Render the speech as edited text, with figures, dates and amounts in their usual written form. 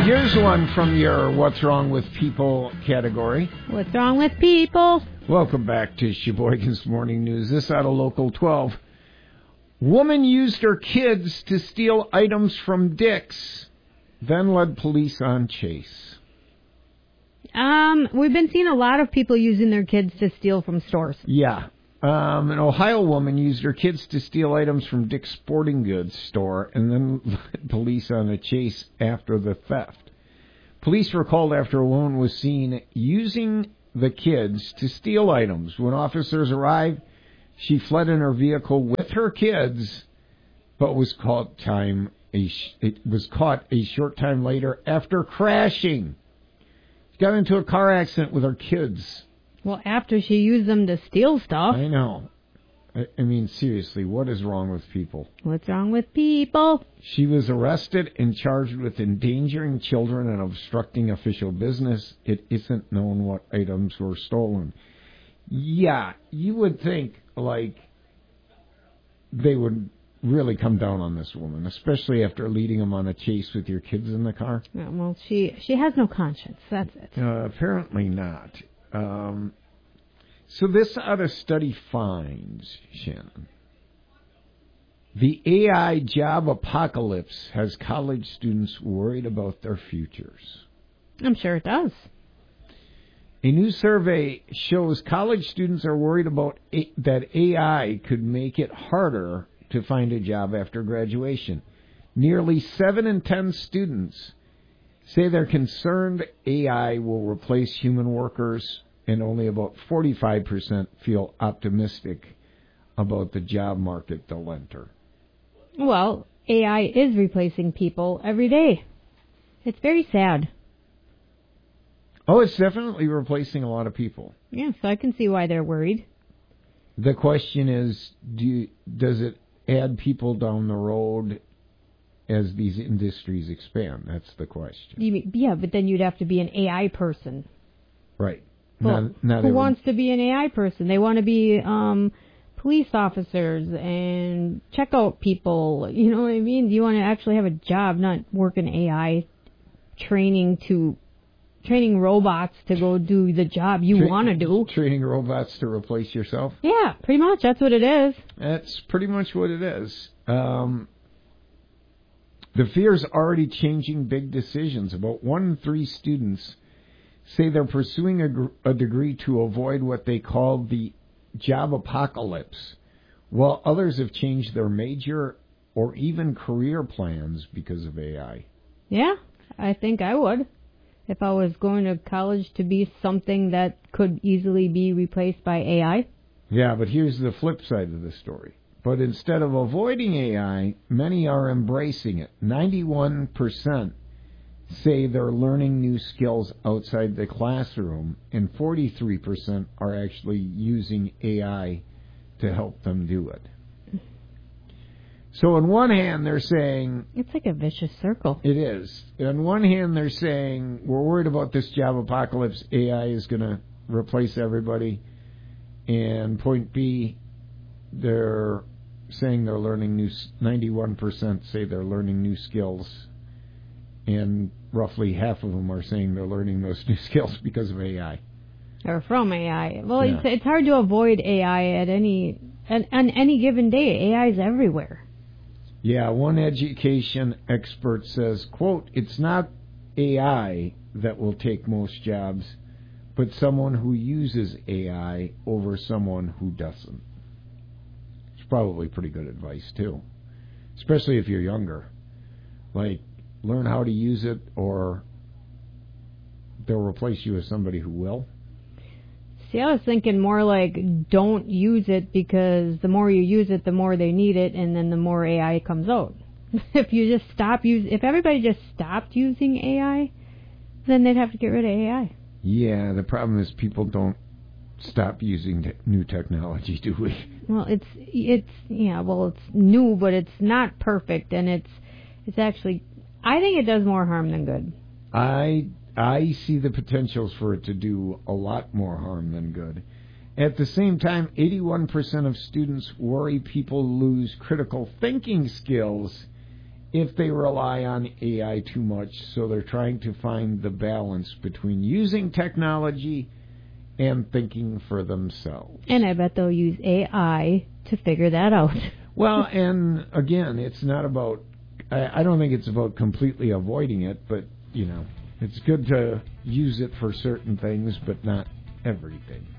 Here's one from your What's Wrong with People category. What's wrong with people? Welcome back to Sheboygan's Morning News. This out of Local 12. Woman used her kids to steal items from Dick's, then led police on chase. We've been seeing a lot of people using their kids to steal from stores. Yeah. An Ohio woman used her kids to steal items from Dick's Sporting Goods store and then led police on a chase after the theft. Police were called after a woman was seen using the kids to steal items. When officers arrived, she fled in her vehicle with her kids, but was caught a short time later after crashing. She got into a car accident with her kids. Well, after she used them to steal stuff. I know. I mean, seriously, what is wrong with people? What's wrong with people? She was arrested and charged with endangering children and obstructing official business. It isn't known what items were stolen. Yeah, you would think, like, they would really come down on this woman, especially after leading them on a chase with your kids in the car. Yeah, well, she has no conscience. That's it. Apparently not. So this other study finds, Shannon, the AI job apocalypse has college students worried about their futures. I'm sure it does. A new survey shows college students are worried about that AI could make it harder to find a job after graduation. Nearly 7 in 10 students say they're concerned AI will replace human workers, and only about 45% feel optimistic about the job market they'll enter. Well, AI is replacing people every day. It's very sad. Oh, it's definitely replacing a lot of people. Yeah, so I can see why they're worried. The question is, does it add people down the road as these industries expand? That's the question. Yeah, but then you'd have to be an AI person. Right. Well, who wants to be an AI person? They want to be police officers and checkout people. You know what I mean? You want to actually have a job, not work in AI, training robots to go do the job you want to do. Training robots to replace yourself? Yeah, pretty much. That's what it is. That's pretty much what it is. The fear's already changing big decisions. About 1 in 3 students say they're pursuing a degree to avoid what they call the job apocalypse, while others have changed their major or even career plans because of AI. Yeah, I think I would. If I was going to college to be something that could easily be replaced by AI. Yeah, but here's the flip side of the story. But instead of avoiding AI, many are embracing it. 91% say they're learning new skills outside the classroom, and 43% are actually using AI to help them do it. So on one hand, they're saying... It's like a vicious circle. It is. On one hand, they're saying, we're worried about this job apocalypse. AI is going to replace everybody. And point B, they're saying they're learning 91% say they're learning new skills. And roughly half of them are saying they're learning those new skills because of AI. Or from AI. Well, yeah. It's hard to avoid AI on any given day. AI is everywhere. Yeah, one education expert says, quote, it's not AI that will take most jobs, but someone who uses AI over someone who doesn't. It's probably pretty good advice, too. Especially if you're younger. Like, learn how to use it, or they'll replace you with somebody who will. See, I was thinking more like don't use it, because the more you use it, the more they need it, and then the more AI comes out. If everybody just stopped using AI, then they'd have to get rid of AI. Yeah, the problem is people don't stop using new technology, do we? Well, it's new, but it's not perfect, and it's actually, I think it does more harm than good. I see the potentials for it to do a lot more harm than good. At the same time, 81% of students worry people lose critical thinking skills if they rely on AI too much. So they're trying to find the balance between using technology and thinking for themselves. And I bet they'll use AI to figure that out. Well, and again, it's not about, I don't think it's about completely avoiding it, but, it's good to use it for certain things, but not everything.